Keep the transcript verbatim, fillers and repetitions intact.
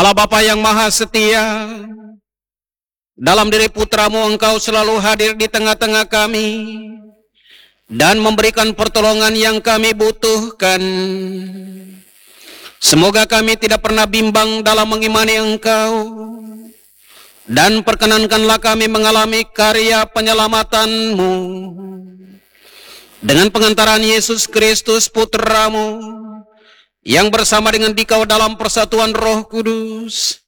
Allah Bapa yang Maha Setia, dalam diri Putramu Engkau selalu hadir di tengah-tengah kami dan memberikan pertolongan yang kami butuhkan. Semoga kami tidak pernah bimbang dalam mengimani Engkau, dan perkenankanlah kami mengalami karya penyelamatan-Mu dengan pengantaran Yesus Kristus Putra-Mu, yang bersama dengan Dikau dalam persatuan Roh Kudus,